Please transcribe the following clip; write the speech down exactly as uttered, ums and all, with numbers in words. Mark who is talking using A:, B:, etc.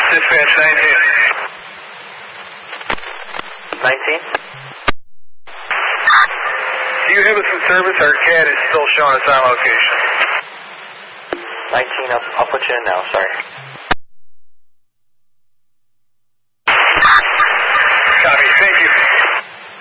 A: Dispatch nineteen.
B: nineteen?
A: Do you have us in service? Our cat is still showing us on location.
B: nineteen, I'll, I'll put you in now, sorry.